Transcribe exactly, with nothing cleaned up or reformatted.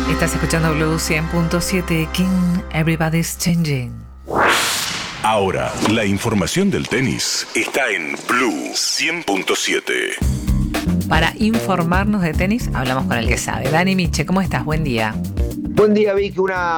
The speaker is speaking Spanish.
Estás escuchando Blue cien punto siete, King, Everybody's Changing. Ahora, la información del tenis está en Blue cien punto siete. Para informarnos de tenis, hablamos con el que sabe. Dani Miche, ¿cómo estás? Buen día. Buen día, Vicky. Una